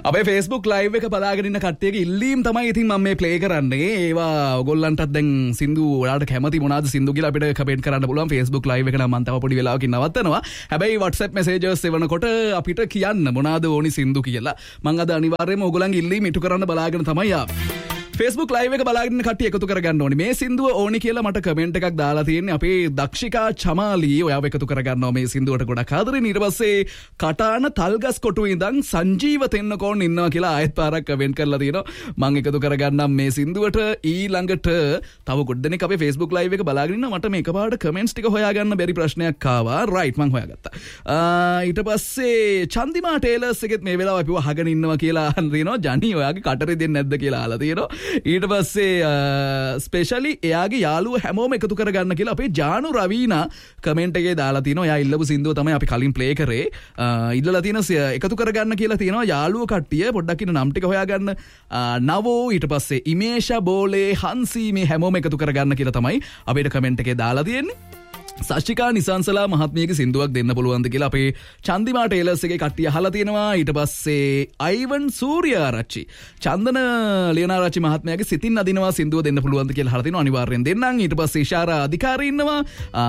අපේ Facebook live එක බලාගෙන ඉන්න කට්ටියගේ ඉල්ලීම් තමයි ඉතින් මම මේ play කරන්නේ. ඒවා ඔයගොල්ලන්ටත් දැන් සින්දු ඔයාලට කැමති මොනවාද සින්දු කියලා අපිට කමෙන්ට් කරන්න පුළුවන් Facebook live එක නම් මම තව පොඩි වෙලාවකින් නවත්තනවා. හැබැයි WhatsApp messages එවනකොට අපිට කියන්න මොනවාද ඕනි සින්දු කියලා. මම අද අනිවාර්යයෙන්ම ඔයගොල්ලන්ගේ ඉල්ලීම් ඉටු කරන්න බලාගෙන තමයි ආවේ. Facebook live එක බලාගෙන කට්ටිය එකතු කරගන්න ඕනේ. මේ සින්දුව ඕනි කියලා මට කමෙන්ට් එකක් දාලා තියෙන්නේ අපේ දක්ෂිකා චමාලි. ඔයාව එකතු කරගන්නවා මේ සින්දුවට ගොඩක් ආදරෙන්. ඊට පස්සේ කටාන තල්ගස් කොටුවේ ඉඳන් සංජීව තෙන්නකෝන් ඉන්නවා කියලා ආයෙත් පාරක් කමෙන්ට් කරලා තියෙනවා. මම එකතු කරගන්නම් මේ සින්දුවට. ඊළඟට තව ගොඩ දෙනෙක් අපේ Facebook live එක බලාගෙන ඉන්නවා. මට මේ එකපාරට කමෙන්ට්ස් ටික හොයාගන්න බැරි ප්‍රශ්නයක් ආවා. රයිට් මම හොයාගත්තා. ඊට පස්සේ චන්දිමා ටේලර්ස් එකෙත් මේ වෙලාව අපිව අහගෙන ඉන්නවා කියලා අහන්න තියෙනවා. ජනි ඔයාගේ කටරේ දෙන්නේ නැද්ද කියලා අහලා තියෙනවා. ඊට පස්සේ ස්පෙෂලි එයාගේ යාළුව හැමෝම එකතු කරගන්න කියලා අපේ ජානු රවීනා කමෙන්ට් එකේ දාලා තිනවා. එයා ඉල්ලපු සින්දුව තමයි අපි කලින් ප්ලේ කරේ. ඉල්ලලා තියෙන එකතු කරගන්න කියලා තියෙනවා යාළුව කට්ටිය. පොඩ්ඩක් ඉන්න නම් ටික හොයාගන්න. නවෝ ඊට පස්සේ ඉමේෂා බෝලේ හන්සි මේ හැමෝම එකතු කරගන්න කියලා තමයි අපිට කමෙන්ට් එකේ දාලා තියෙන්නේ. සශිකා නිසංසලා මහත්මියගේ සින්දුවක් දෙන්න පුළුවන්ද කියලා අපේ චන්දිමා ටේලර්ස් එකේ කට්ටිය අහලා තියෙනවා. ඊට පස්සේ අයිවන් සූර්යාරච්චි චන්දන ලියනාරච්චි මහත්මයාගේ සිතින් අදිනවා සින්දුව දෙන්න පුළුවන්ද කියලා අහලා තිනවා. අනිවාර්යෙන් දෙන්නම්. ඊට පස්සේ ඉෂාරා අධිකාරී ඉන්නවා.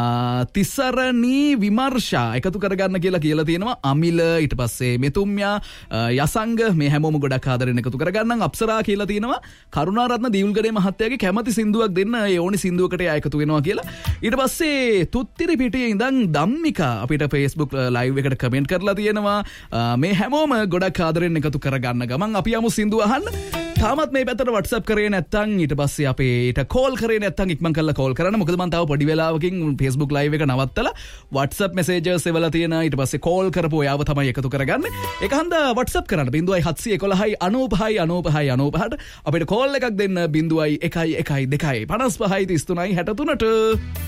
තිසරණී විමර්ශා එකතු කරගන්න කියලා තියෙනවා. අමිල ඊට පස්සේ මෙතුම්යා යසංග මේ හැමෝම ගොඩක් ආදරෙන් එකතු කරගන්නම්. අප්සරා කියලා තියෙනවා. කරුණාරත්න දීවුල්ගඩේ මහත්තයාගේ කැමති සින්දුවක් දෙන්න. ඒ ඕනි සින්දුවකට එයා එකතු වෙනවා කියලා. ඊට පස්සේ තුත්තිරි පිටියේ ඉඳන් ධම්මිකා අපිට Facebook live එකට කමෙන්ට් කරලා තියෙනවා. මේ හැමෝම ගොඩක් ආදරෙන් එකතු කරගන්න ගමන් අපි යමු සින්දුව අහන්න. තාමත් මේ පැත්තට WhatsApp කරේ නැත්තම් ඊට පස්සේ අපේට කෝල් කරේ නැත්තම් ඉක්මන් කරලා කෝල් කරන්න. මොකද මම තව පොඩි වෙලාවකින් Facebook live එක නවත්තලා WhatsApp messages එවලා තියෙන ඊට පස්සේ කෝල් කරපුව ඔයාව තමයි එකතු කරගන්නේ. ඒක හන්දා WhatsApp කරන්න 0711 95 95 95ට අපිට කෝල් එකක් දෙන්න 0112 55 33 63ට